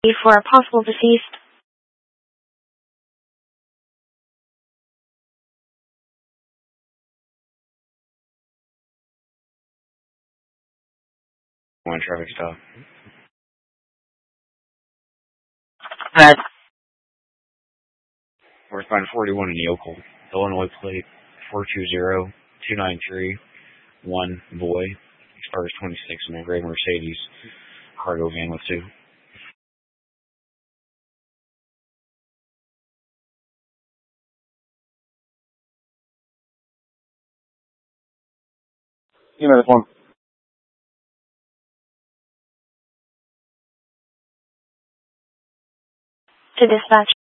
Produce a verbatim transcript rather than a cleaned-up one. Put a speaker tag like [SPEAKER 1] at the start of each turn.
[SPEAKER 1] For a possible deceased.
[SPEAKER 2] One traffic stop.
[SPEAKER 1] Red.
[SPEAKER 2] Northbound forty-one in Yokel. Illinois plate four two zero two nine three one boy. Expires twenty-six in a gray Mercedes. Cargo van with two.
[SPEAKER 3] You know this one.
[SPEAKER 1] To dispatch.